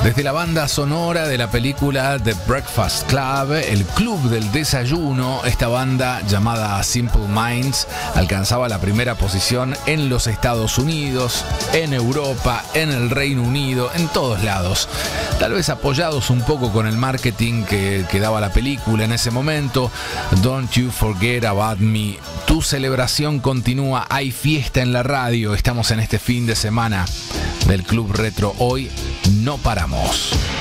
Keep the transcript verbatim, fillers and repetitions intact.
Desde la banda sonora de la película The Breakfast Club, el club del desayuno, esta banda llamada Simple Minds alcanzaba la primera posición en los Estados Unidos, en Europa, en el Reino Unido, en todos lados. Tal vez apoyados un poco con el marketing que, que daba la película en ese momento. Don't You Forget About Me. Tu celebración continúa, hay fiesta en la radio. Estamos en este fin de semana del Club Retro. Hoy no paramos.